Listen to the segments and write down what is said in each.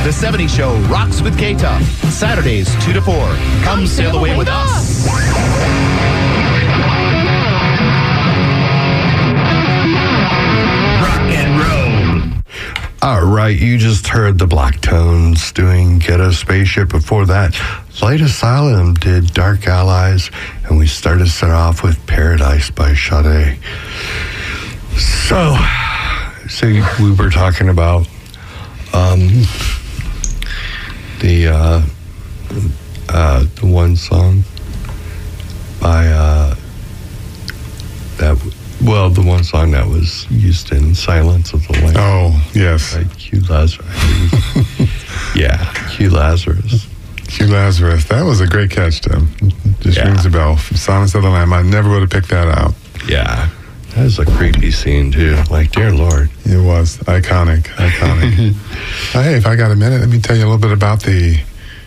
The 70s Show rocks with K-Tuff. Saturdays, 2 to 4. Come sail away with us. Rock and roll. All right, you just heard the Black Tones doing Ghetto Spaceship. Before that, Light Asylum did Dark Allies, and we started set off with Paradise by Sade. So we were talking about the one song by the one song that was used in Silence of the Lambs. Oh, yes. By Q Lazarus. Yeah, Q Lazarus. Q Lazarus. That was a great catch, Tim. Just rings a bell. From Silence of the Lamb. I never would have picked that out. Yeah. That was a creepy scene, too. Like, dear Lord. It was. Iconic. Hey, if I got a minute, let me tell you a little bit about the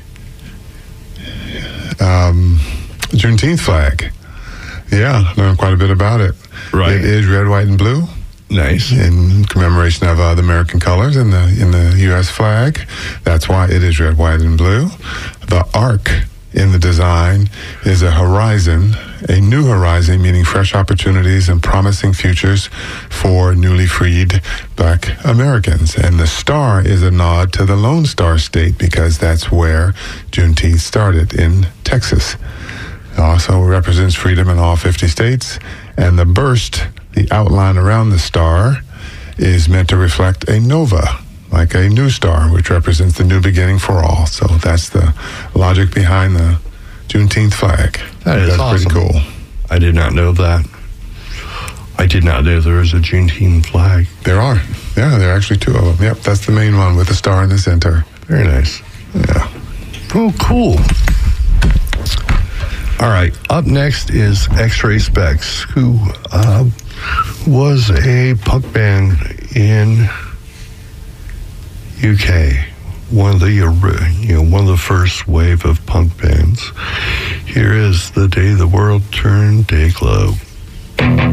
Juneteenth flag. Yeah, learned quite a bit about it. Right. It is red, white, and blue. Nice. In commemoration of the American colors in the U.S. flag. That's why it is red, white, and blue. The arc in the design is a horizon, a new horizon, meaning fresh opportunities and promising futures for newly freed Black Americans. And the star is a nod to the Lone Star State because that's where Juneteenth started, in Texas. Also represents freedom in all 50 states. And the burst, the outline around the star, is meant to reflect a nova, like a new star, which represents the new beginning for all. So that's the logic behind the Juneteenth flag. That's awesome. Pretty cool. I did not know that. I did not know there was a Juneteenth flag. There are. Yeah, there are actually two of them. Yep, that's the main one with the star in the center. Very nice. Yeah. Oh, cool. All right, up next is X-Ray Specs, who was a punk band in UK, one of the first wave of punk bands. Here is The Day the World Turned Day Glow.